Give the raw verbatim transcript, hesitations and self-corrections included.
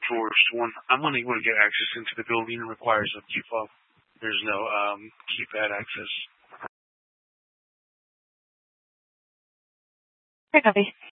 drawers one. I'm unable to get access into the building and requires a key fob. There's no um, keypad access. Okay, copy.